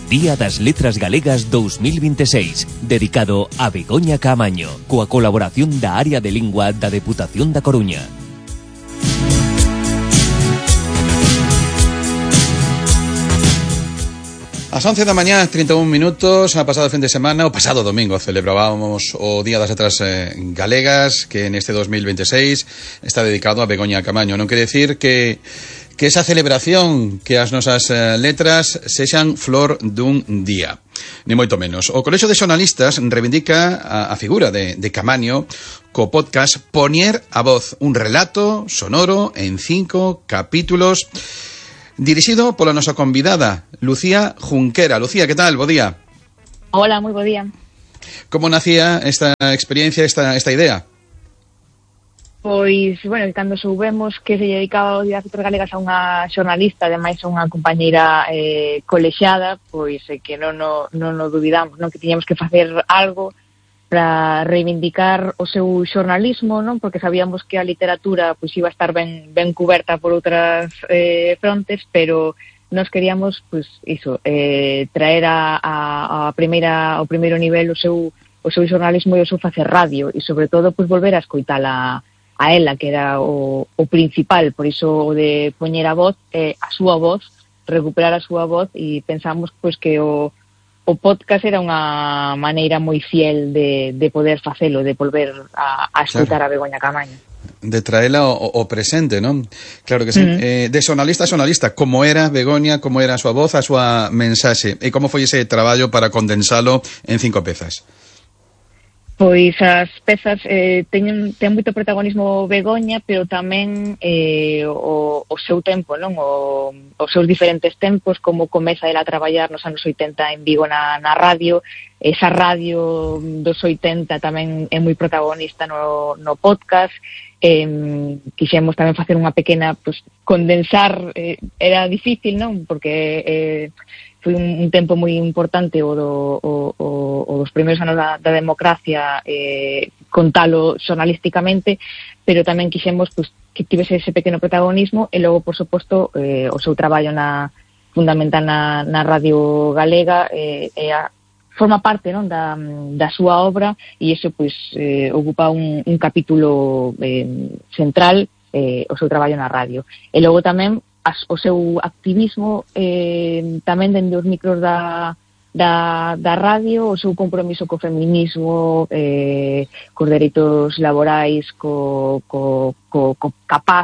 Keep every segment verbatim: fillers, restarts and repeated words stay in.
Día das Letras Galegas dous mil vinte e seis, dedicado a Begoña Caamaño, coa colaboración da Área de Lingua da Deputación da Coruña. As once da mañá, trinta e un minutos, a pasado fin de semana, o pasado domingo, celebrábamos o Día das Letras eh, Galegas, que neste dos mil vinte e seis está dedicado a Begoña Caamaño. Non quere decir que, que esa celebración, que as nosas eh, letras sexan flor dun día, ni moito menos. O Colexio de Xornalistas reivindica a, a figura de, de Caamaño co podcast Poñer a Voz, un relato sonoro en cinco capítulos, dirixido pola nosa convidada, Lucía Junquera. Lucía, que tal? Bo día. Hola, moi bo día. Como nacía esta experiencia, esta, esta idea? Pois, bueno, cando soubemos que se dedicaba o Día das Letras Galegas a unha xornalista, ademais a unha compañeira eh, colexiada, pois eh, que non no, non no duvidamos, non, que tiñamos que facer algo para reivindicar o seu xornalismo, non? Porque sabíamos que a literatura pois iba a estar ben ben cuberta por outras eh, frontes, pero nos queríamos pois iso, eh, traer a, a, a primeira ao primeiro nivel o seu o seu xornalismo e o seu facer radio, e sobre todo pois volver a escoitala a ela, que era o, o principal. Por iso o de poñer a voz, eh, a súa voz, recuperar a súa voz, e pensamos pois que o O podcast era unha maneira moi fiel de, de poder facelo, de volver a, a escutar claro. a Begoña Caamaño. De traela o, o presente, non? Claro que sí. Uh-huh. Eh, de xornalista a xornalista, como era Begoña, como era a súa voz, a súa mensaxe, e como foi ese traballo para condensalo en cinco pezas? Pois as pezas eh, teñen, ten moito protagonismo Begoña, pero tamén eh, o, o seu tempo, non? O, os seus diferentes tempos, como comeza ela a traballar nos anos oitenta en Vigo na, na radio. Esa radio dos oitenta tamén é moi protagonista no, no podcast. Eh, quixemos tamén facer unha pequena, pues, condensar, eh, era difícil, non? Porque eh, foi un, un tempo moi importante o, do, o, o, o dos primeiros anos da, da democracia, eh, contalo xornalísticamente, pero tamén quixemos pues, que tivese ese pequeno protagonismo, e logo, por suposto, eh, o seu traballo na, fundamental na, na radio galega, eh, é a forma parte, non, da, da súa obra, e iso pois eh, ocupa un, un capítulo eh, central, eh, o seu traballo na radio. E logo tamén as, o seu activismo eh, tamén dende os micros da, da, da radio, o seu compromiso co feminismo, eh, cos dereitos laborais, co, co, co, co capaz,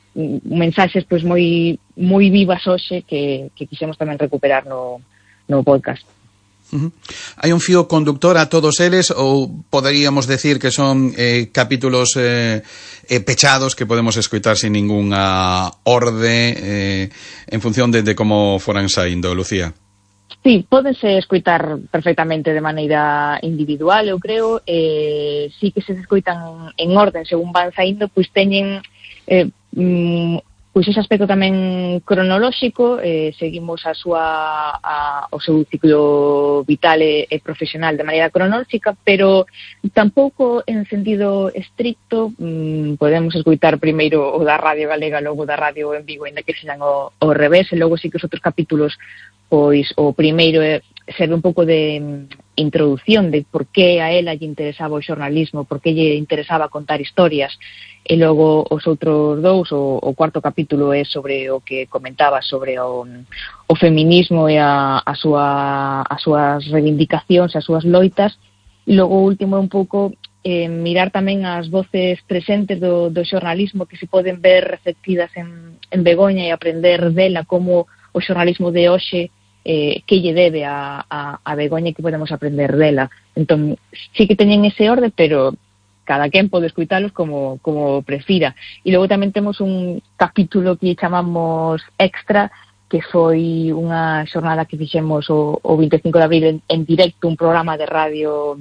mensaxes pois moi moi vivas hoxe que, que quixemos tamén recuperar no, no podcast. Uh-huh. Hai un fío conductor a todos eles, ou poderíamos decir que son eh, capítulos eh, eh, pechados que podemos escoitar sin ninguna orde eh, en función de, de como foran saindo, Lucía? Sí, pódense escoitar perfectamente de maneira individual, eu creo. Eh, sí que se escoitan en orden según van saindo, pois teñen eh, mm, pois ese aspecto tamén cronolóxico. Eh, seguimos a súa a, o seu ciclo vital e, e profesional de maneira cronolóxica, pero tampouco en sentido estricto. Mm, podemos escoitar primeiro o da Radio Galega, logo da Radio en Vigo, ainda que sean o, o revés, e logo sí que os outros capítulos, pois o primeiro é serve un pouco de mm, introdución de por que a ela lle interesaba o xornalismo, por que lle interesaba contar historias. E logo os outros dous, o, o cuarto capítulo é sobre o que comentaba, sobre o, o feminismo e a, a súa, as súas reivindicacións, as súas loitas. E logo o último é un pouco eh, mirar tamén as voces presentes do, do xornalismo que se poden ver reflectidas en, en Begoña, e aprender dela como o xornalismo de hoxe eh, que lle debe a, a, a Begoña, e que podemos aprender dela. Entón, sí que teñen ese orde, pero cada quen pode escuitalos como, como prefira. E logo tamén temos un capítulo que chamamos Extra, que foi unha xornada que fixemos o, o vinte e cinco de abril en, en directo, un programa de radio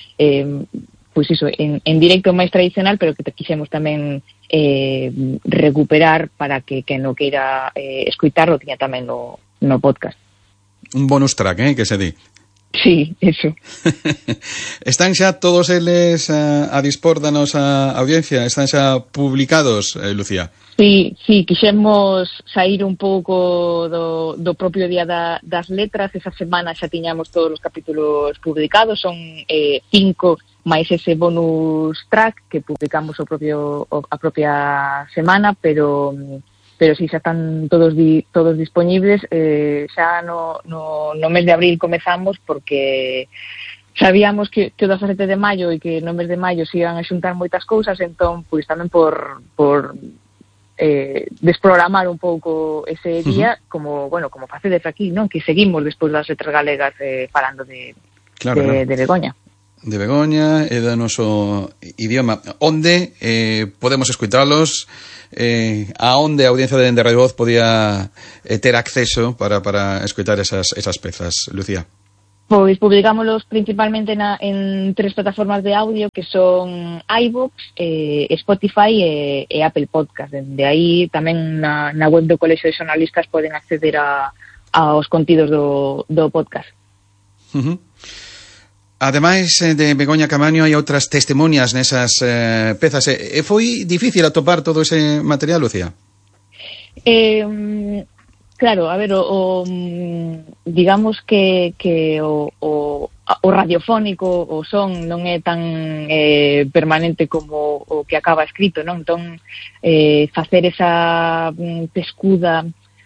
eh, pois iso, en, en directo máis tradicional, pero que quixemos tamén eh, recuperar para que quen non queira eh, escuitarlo tiña tamén no, no podcast. Un bonus track, eh, que se di. Sí, eso. Están xa todos eles a, a dispor da nosa audiencia? Están xa publicados, eh, Lucía? Sí, sí, quixemos sair un pouco do, do propio Día da, das Letras. Esa semana xa tiñamos todos os capítulos publicados, son eh, cinco máis ese bonus track que publicamos o propio o, a propia semana, pero pero si xa están todos di, todos dispoñibles. Eh, xa no, no, no mes de abril comezamos, porque sabíamos que, que o dezasete de maio e que no mes de maio se iban a xuntar moitas cousas, entón, pois tamén por, por eh, desprogramar un pouco ese día, uh-huh. como, bueno, como facedes aquí, non? Que seguimos despois das letras galegas eh, falando de, claro, de, claro. de Begoña. De Begoña e do noso idioma. Onde eh, podemos escuitalos? Eh, a onde a audiencia de, de Radio Voz podía eh, ter acceso para, para escutar esas, esas pezas, Lucía? Pois publicámoslos principalmente na, en tres plataformas de audio, que son iVoox, eh, Spotify e, e Apple Podcast. De aí tamén na, na web do Colexio de Xornalistas poden acceder a, aos contidos do, do podcast. Uh-huh. Ademais de Begoña Caamaño, hai outras testimonias nesas eh, pezas. E foi difícil atopar todo ese material, Lucía? Eh, claro, a ver, o, o digamos que, que o, o, o radiofónico, o son, non é tan eh, permanente como o que acaba escrito, non? Entón, eh, facer esa pescuda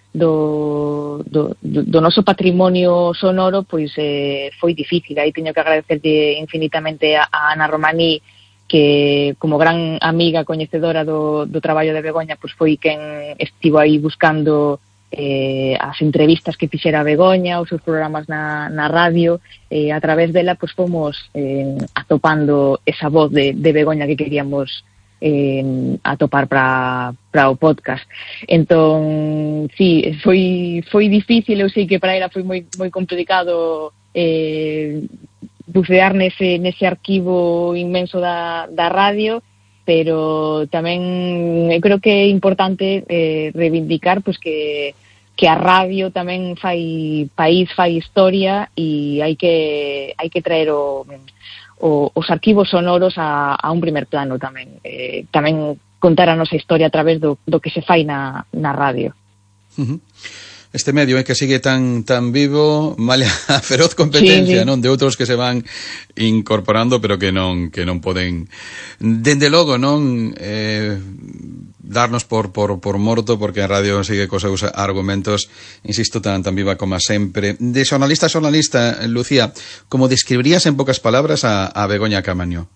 do, do, do noso patrimonio sonoro, pois eh, foi difícil. Aí teño que agradecerlle infinitamente a, a Ana Romaní, que como gran amiga coñecedora do, do traballo de Begoña, pois foi quen estivo aí buscando eh, as entrevistas que fixera Begoña, os seus programas na, na radio, e eh, a través dela pois fomos eh, atopando esa voz de, de Begoña que queríamos eh, atopar para para o podcast. Entón, sí, foi foi difícil, eu sei que para ela foi moi moi complicado eh, bucear nese nese arquivo inmenso da da radio, pero tamén eu creo que é importante eh, reivindicar pois que que a radio tamén fai país, fai historia, e hai que hai que traer o O, os arquivos sonoros a, a un primer plano tamén. Eh, tamén contar a nosa historia a través do, do que se fai na, na radio. Uh-huh. Este medio é eh, que sigue tan tan vivo, male a feroz competencia, sí, sí. non, de outros que se van incorporando, pero que non que non poden, dende logo, non eh, darnos por, por, por morto, porque a radio sigue cos seus argumentos, insisto, tan, tan viva como sempre. De xornalista a xornalista, Lucía, como describirías en pocas palabras a, a Begoña Caamaño?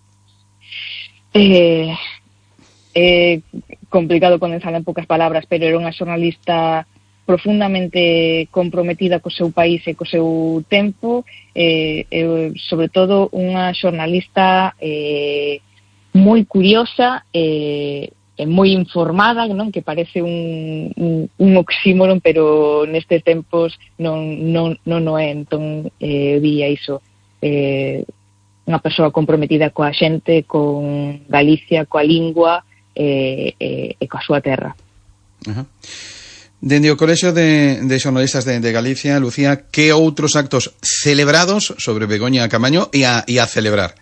Eh, eh, complicado condensar en pocas palabras, pero era unha xornalista profundamente comprometida co seu país e co seu tempo, eh, eh, sobre todo unha xornalista eh, moi curiosa e eh, é moi informada, non? Que parece un, un, un oxímoron, pero nestes tempos non, non, non o é. Entón, eh, diría iso, eh, unha persoa comprometida coa xente, con Galicia, coa lingua eh, eh, e coa súa terra. Ajá. Dende o Colexio de, de Xornalistas de, de Galicia, Lucía, que outros actos celebrados sobre Begoña Caamaño e a, e a celebrar?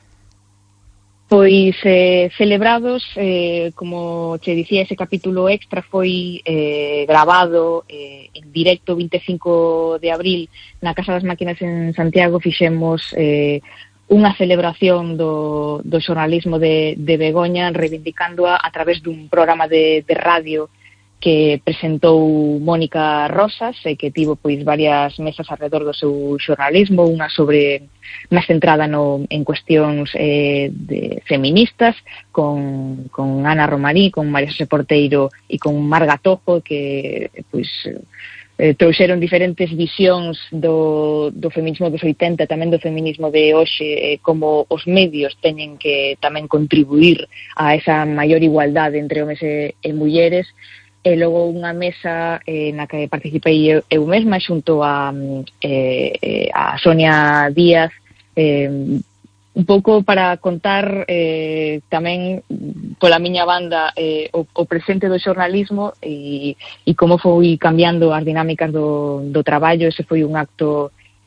Pois eh, celebrados, eh, como che dicía, ese capítulo extra foi eh, grabado eh, en directo vinte e cinco de abril na Casa das Máquinas en Santiago. Fixemos eh, unha celebración do, do xornalismo de, de Begoña, reivindicándoa a través dun programa de, de radio que presentou Mónica Rosas e que tivo pois varias mesas alrededor do seu xornalismo, unha sobre máis centrada no, en cuestións eh, de feministas, con, con Ana Romaní, con María Xosé Porteiro e con Marga Tojo, que pois eh, trouxeron diferentes visións do, do feminismo dos oitenta, tamén do feminismo de hoxe, eh, como os medios teñen que tamén contribuir a esa maior igualdade entre homes e, e mulleres. E logo unha mesa eh, na que participei eu, eu mesma xunto a, eh, a Sonia Díaz, eh, un pouco para contar eh, tamén pola miña banda eh, o, o presente do xornalismo e, e como foi cambiando as dinámicas do, do traballo. Ese foi un acto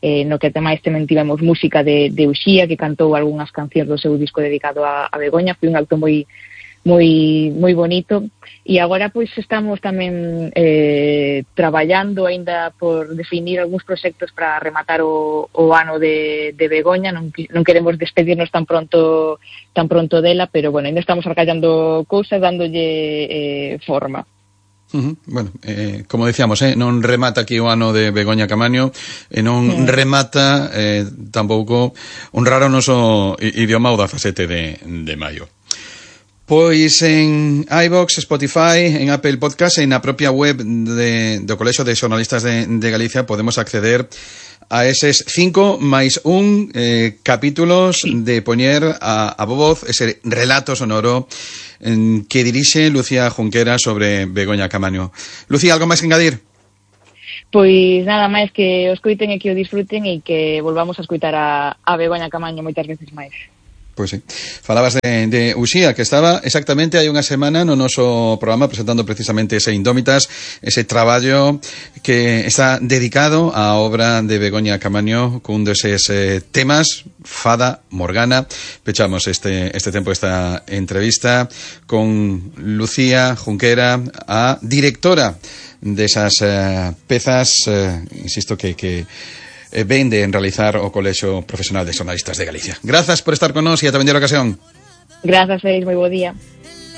eh, no que ademais tamén tivemos música de, de Uxía, que cantou algunhas cancións do seu disco dedicado a, a Begoña. Foi un acto moi moi moi bonito, e agora pois estamos tamén eh, traballando aínda por definir algúns proxectos para rematar o, o ano de, de Begoña. Non, non queremos despedirnos tan pronto tan pronto dela, pero bueno, aínda estamos arcallando cousas, dándolle eh, forma. Uh-huh. Bueno, eh, como decíamos, eh, non remata aquí o ano de Begoña Camaño, e non uh-huh. remata eh, tampouco honrar o noso idioma o dezasete de, de maio. Pois en iVoox, Spotify, en Apple Podcast e na propia web de, do Colexio de Xornalistas de, de Galicia podemos acceder a eses cinco máis un eh, capítulos de poñer a, a voz ese relato sonoro en, que dirixe Lucía Junquera sobre Begoña Camaño. Lucía, algo máis que engadir? Pois nada máis que o escoiten e que o disfruten, e que volvamos a escoitar a, a Begoña Camaño moitas veces máis. Pois sí. Falabas de, de Uxía, que estaba exactamente hai unha semana no noso programa presentando precisamente ese Indómitas, ese traballo que está dedicado á obra de Begoña Camaño, cun deses eh, temas, Fada Morgana. Pechamos este, este tempo, esta entrevista con Lucía Junquera, a directora desas eh, pezas, eh, insisto que... que ven de realizar o Colexio Profesional de Xornalistas de Galicia. Grazas por estar con nós e ata vendera ocasión. Grazas, Félix, moi bo día.